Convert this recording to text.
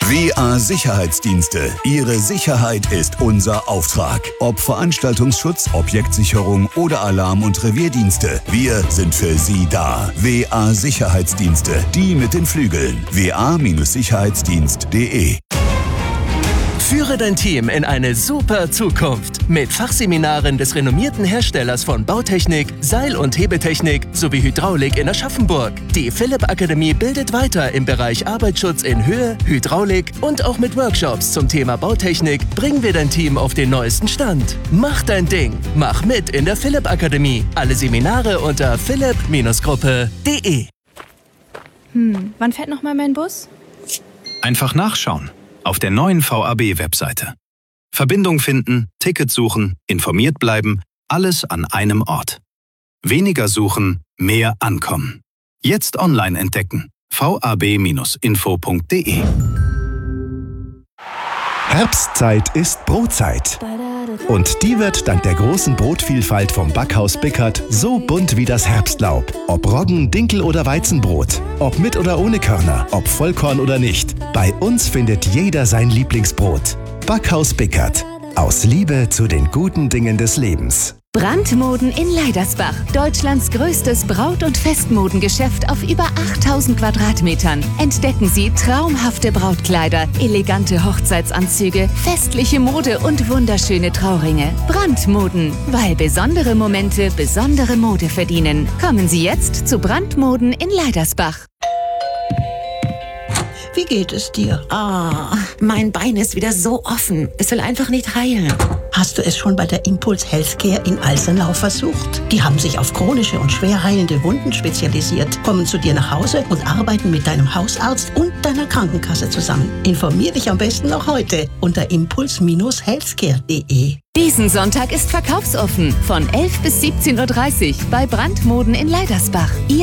WA Sicherheitsdienste. Ihre Sicherheit ist unser Auftrag. Ob Veranstaltungsschutz, Objektsicherung oder Alarm- und Revierdienste. Wir sind für Sie da. WA Sicherheitsdienste. Die mit den Flügeln. wa-sicherheitsdienst.de. Führe dein Team in eine super Zukunft mit Fachseminaren des renommierten Herstellers von Bautechnik, Seil- und Hebetechnik sowie Hydraulik in Aschaffenburg. Die Philipp Akademie bildet weiter im Bereich Arbeitsschutz in Höhe, Hydraulik und auch mit Workshops zum Thema Bautechnik bringen wir dein Team auf den neuesten Stand. Mach dein Ding. Mach mit in der Philipp Akademie. Alle Seminare unter philipp-gruppe.de. Wann fährt nochmal mein Bus? Einfach nachschauen. Auf der neuen VAB-Webseite. Verbindung finden, Ticket suchen, informiert bleiben, alles an einem Ort. Weniger suchen, mehr ankommen. Jetzt online entdecken. vab-info.de. Herbstzeit ist Brotzeit. Und die wird dank der großen Brotvielfalt vom Backhaus Bickert so bunt wie das Herbstlaub. Ob Roggen, Dinkel oder Weizenbrot, ob mit oder ohne Körner, ob Vollkorn oder nicht. Bei uns findet jeder sein Lieblingsbrot. Backhaus Bickert. Aus Liebe zu den guten Dingen des Lebens. Brandmoden in Leidersbach. Deutschlands größtes Braut- und Festmodengeschäft auf über 8000 Quadratmetern. Entdecken Sie traumhafte Brautkleider, elegante Hochzeitsanzüge, festliche Mode und wunderschöne Trauringe. Brandmoden, weil besondere Momente besondere Mode verdienen. Kommen Sie jetzt zu Brandmoden in Leidersbach. Wie geht es dir? Mein Bein ist wieder so offen. Es will einfach nicht heilen. Hast du es schon bei der Impuls Healthcare in Alsenau versucht? Die haben sich auf chronische und schwer heilende Wunden spezialisiert, kommen zu dir nach Hause und arbeiten mit deinem Hausarzt und deiner Krankenkasse zusammen. Informier dich am besten noch heute unter impuls-healthcare.de. Diesen Sonntag ist verkaufsoffen von 11 bis 17:30 Uhr bei Brandmoden in Leidersbach.